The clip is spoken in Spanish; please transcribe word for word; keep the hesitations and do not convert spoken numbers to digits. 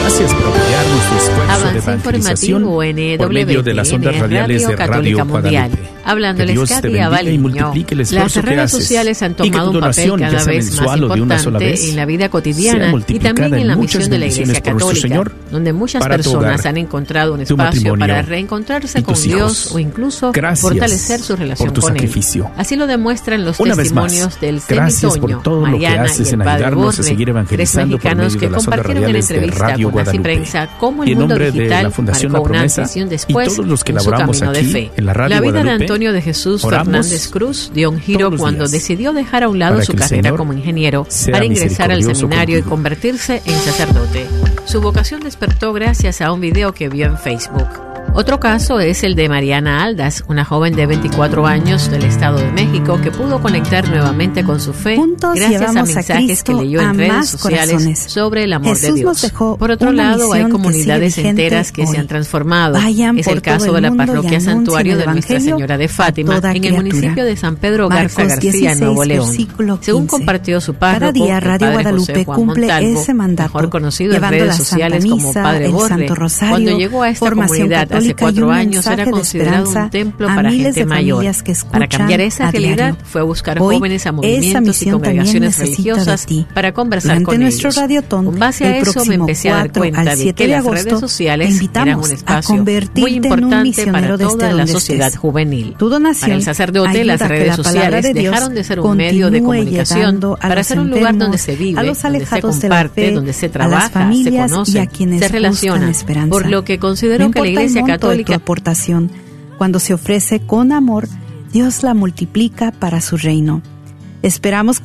Gracias por apoyar nuestro esfuerzo Avance de evangelización informativo por medio de las ondas radiales de Radio Guadalupe. Hablándoles Que Dios te bendiga y multiplique el esfuerzo Las redes que haces, sociales han y que tu tomado un papel donación, cada ya sea vez más mensual o de una sola importante vez, en la vida sea cotidiana y multiplicada también en en la muchas misión de la bendiciones Iglesia por nuestro Católica, Señor, donde muchas para tu personas hogar, han encontrado un tu espacio matrimonio para reencontrarse y con tus Dios hijos. o incluso Gracias fortalecer su relación por tu con sacrificio. Él. Así lo demuestran los Una vez más, testimonios del gracias Semitoño, por todo lo que Mariana haces y el en Padre ayudarnos a Borre, seguir tres evangelizando por mexicanos medio que de las ondas compartieron en radiales de entrevista Radio con Así Guadalupe. Prensa cómo Y el en mundo nombre de digital la Fundación marcó La una Promesa antes y un y después todos los que en su laboramos camino de aquí fe. en la Radio La vida de Guadalupe, Antonio de Jesús oramos Fernández Cruz dio un giro todos los cuando días decidió dejar a un lado para su que el carrera Señor como ingeniero sea para ingresar al misericordioso seminario y contigo. convertirse en sacerdote. Su vocación despertó gracias a un video que vio en Facebook. Otro caso es el de Mariana Aldas, una joven de veinticuatro años del Estado de México que pudo conectar nuevamente con su fe Juntos gracias a llevamos a mensajes Cristo que leyó a en redes más sociales corazones. sobre el amor Jesús de nos Dios. dejó Por otro una lado, hay misión que comunidades sigue enteras vigente que se hoy. han transformado. Vayan Es por el caso todo de el la mundo y parroquia anuncien Santuario el de Nuestra evangelio Señora de a Fátima toda en el criatura. municipio de San Pedro Garza Marcos García, dieciséis, Nuevo León. versículo Según quince. compartió su párroco, Cada día el Radio padre Guadalupe José Juan cumple Montalvo, ese mandato, mejor conocido en llevando redes la Santa sociales como Misa, Padre el Borre. Santo Rosario, Cuando llegó a esta formación comunidad hace católica y cuatro un años mensaje era de considerado un esperanza templo a para miles gente de mayor. familias que Para escuchan cambiar esa a realidad diario. fue buscar Hoy, jóvenes a esa movimientos y misión también congregaciones necesita religiosas de ti. para conversar Durante con nuestro ellos. Radiotón, Con base a el eso me próximo empecé a dar cuatro cuenta al de siete que de las agosto, redes sociales te eran invitamos un a espacio convertirte muy en un importante misionero para desde toda la donde sociedad estés. juvenil. Tu donación Para el sacerdote, las ayuda a que redes la palabra sociales de Dios dejaron de ser un medio de continúe comunicación llegando a para los ser un lugar donde enfermos, se vive, a los donde se alejados de la comparte, fe, donde se a las trabaja, se familias y conoce, a quienes se relaciona. buscan esperanza. Por lo que considero No que la importa el Iglesia monto de tu Católica aportación, cuando se ofrece con amor, Dios la multiplica para su reino. Esperamos